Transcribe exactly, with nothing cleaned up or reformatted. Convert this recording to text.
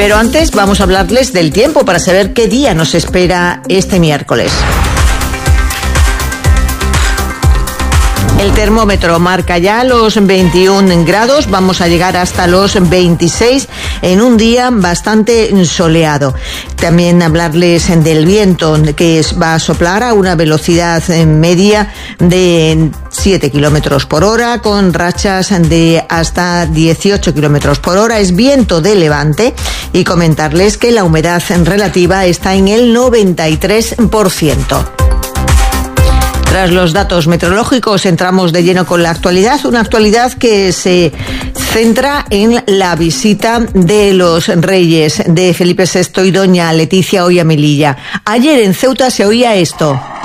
Pero antes vamos a hablarles del tiempo para saber qué día nos espera este miércoles. El termómetro marca ya los veintiún grados, vamos a llegar hasta los veintiséis en un día bastante soleado. También hablarles del viento que va a soplar a una velocidad media de siete kilómetros por hora con rachas de hasta dieciocho kilómetros por hora. Es viento de levante y comentarles que la humedad relativa está en el noventa y tres por ciento. Tras los datos meteorológicos entramos de lleno con la actualidad, una actualidad que se centra en la visita de los reyes de Felipe sexto y doña Leticia hoy a Melilla. Ayer en Ceuta se oía esto.